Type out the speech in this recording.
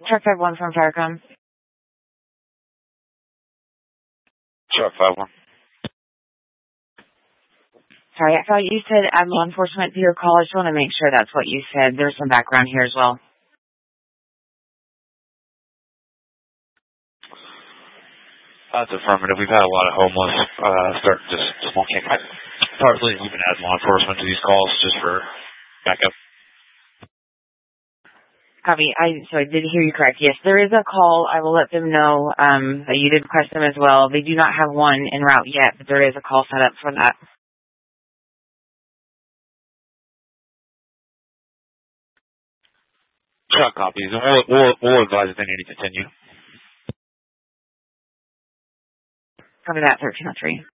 Truck 51 from Firecom. Truck 51. Sorry, I thought you said add law enforcement to your call. I just want to make sure that's what you said. There's some background here as well. That's affirmative. We've had a lot of homeless start just smoking. Partly even add law enforcement to these calls just for backup. Copy. So I did hear you correct. Yes, there is a call. I will let them know that you did request them as well. They do not have one en route yet, but there is a call set up for that. Truck copies, and we'll advise if they need to continue. Copy that, 1303.